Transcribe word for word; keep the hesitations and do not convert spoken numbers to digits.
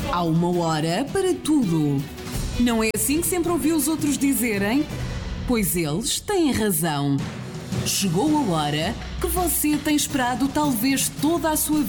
Há uma hora para tudo. Não é assim que sempre ouvi os outros dizerem? Pois eles têm razão. Chegou a hora que você tem esperado talvez toda a sua vida.